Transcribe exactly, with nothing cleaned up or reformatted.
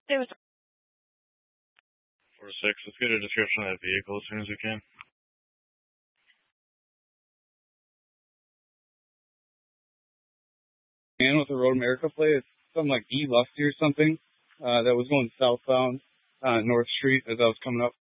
It was four six, let's get a description of that vehicle as soon as we can. Man with a Road America plate, it's something like E Lusty or something, uh, that was going southbound, uh, North Street as I was coming up.